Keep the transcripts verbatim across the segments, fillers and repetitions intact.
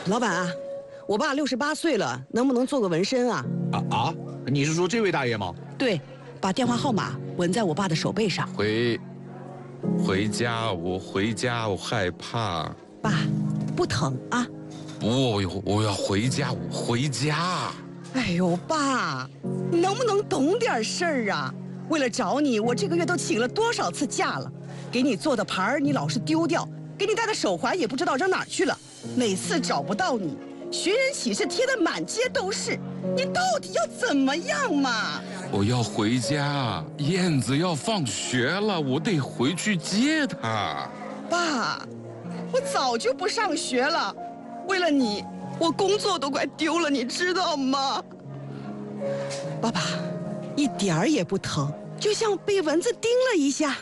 老板啊，我爸六十八岁了，能不能做个纹身啊？ 啊啊！你是说这位大爷吗？ 对，把电话号码纹在我爸的手背上。 回，回家，我回家，我害怕。 爸，不疼啊？ 我我我要回家，我回家。 哎呦，爸，你能不能懂点事儿啊？为了找你，我这个月都请了多少次假了？给你做的牌儿你老是丢掉，给你戴的手环也不知道扔哪儿去了。每次找不到你，寻人启事贴得满街都是，你到底要怎么样嘛？ 我要回家，燕子要放学了，我得回去接她。 爸，我早就不上学了，为了你，我工作都快丢了，你知道吗？爸爸，一点儿也不疼，就像被蚊子叮了一下。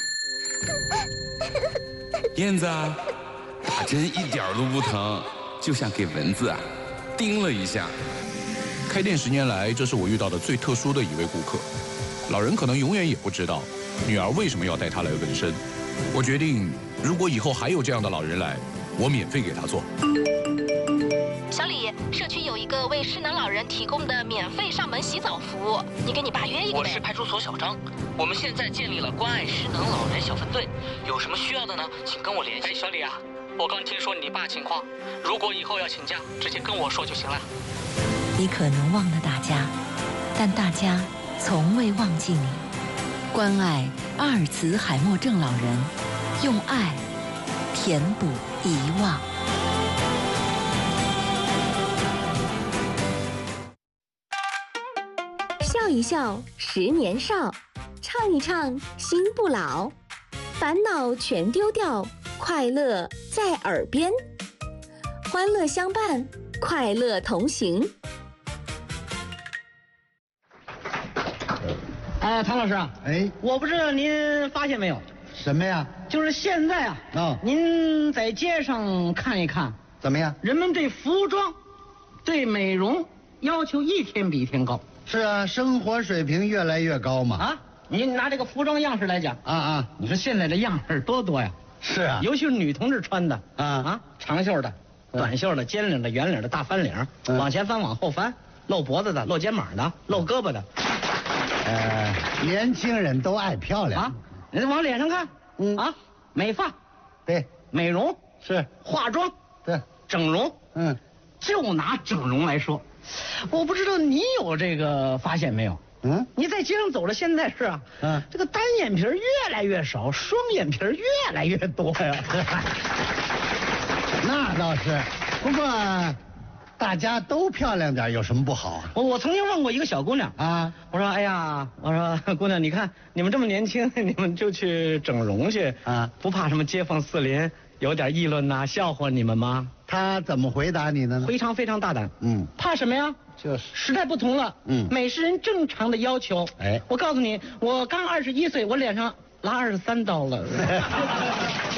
燕子，打针一点都不疼，就像给蚊子啊叮了一下。 开店十年来，这是我遇到的最特殊的一位顾客。老人可能永远也不知道，女儿为什么要带他来纹身。我决定，如果以后还有这样的老人来，我免费给他做。 小李，社区有一个为失能老人提供的免费上门洗澡服务，你跟你爸约一个呗。 我是派出所小张，我们现在建立了关爱失能老人小分队，有什么需要的呢？请跟我联系。 哎，小李啊，我刚听说你爸情况，如果以后要请假，直接跟我说就行了。 你可能忘了大家，但大家从未忘记你。关爱阿尔茨海默症老人，用爱填补遗忘。 笑一笑，十年少；唱一唱，心不老。烦恼全丢掉，快乐在耳边。欢乐相伴，快乐同行。 哎，唐老师啊， 哎， 我不知道您发现没有？ 什么呀？ 就是现在啊， 哦， 您在街上看一看， 怎么样？ 人们对服装、对美容要求一天比一天高。 是啊，生活水平越来越高嘛。 啊，您拿这个服装样式来讲啊啊， 你说现在这样式多多呀。 是啊， 尤其是女同志穿的啊啊，长袖的、短袖的、尖领的、圆领的、大翻领， 嗯、 往前翻、往后翻，露脖子的、露肩膀的、露胳膊的。 呃，年轻人都爱漂亮啊，你往脸上看， 嗯啊，美发， 对， 美容是化妆， 对， 整容， 嗯， 就拿整容来说，我不知道你有这个发现没有？ 嗯， 你在街上走了，现在是啊， 嗯， 这个单眼皮越来越少，双眼皮越来越多呀。 那倒是，不过大家都漂亮点有什么不好啊？ 我我曾经问过一个小姑娘啊， 我说哎呀，我说姑娘，你看你们这么年轻，你们就去整容去啊， 不怕什么街坊四邻有点议论呐、啊、笑话你们吗？ 她怎么回答你的呢？ 非常非常大胆， 嗯， 怕什么呀？ 就是时代不同了， 嗯， 美是人正常的要求。 哎， 我告诉你，我刚二十一岁，我脸上拉二十三刀了。